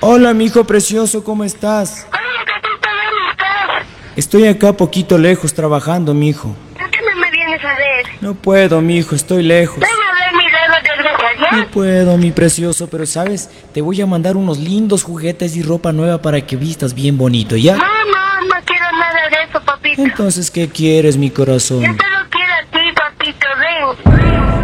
Hola, mijo precioso, ¿cómo estás? Hola, gatito, ¿dónde estás? Estoy acá poquito lejos trabajando, mijo. ¿Por qué no me vienes a ver? No puedo, mijo, estoy lejos. Ven a ver mi dedo de ropa, ¿ya? No puedo, mi precioso, pero sabes, te voy a mandar unos lindos juguetes y ropa nueva para que vistas bien bonito, ¿ya? No quiero nada de eso, papito. Entonces, ¿qué quieres, mi corazón? Ya te